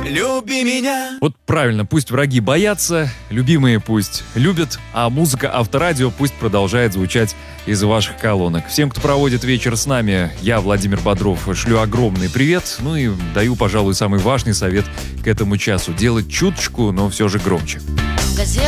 люби меня. Вот правильно, пусть враги боятся, любимые пусть любят, а музыка Авторадио пусть продолжает звучать из ваших колонок. Всем, кто проводит вечер с нами, я, Владимир Бодров, шлю огромный привет. Ну и даю, пожалуй, самый важный совет к этому часу. Делать чуточку, но все же громче.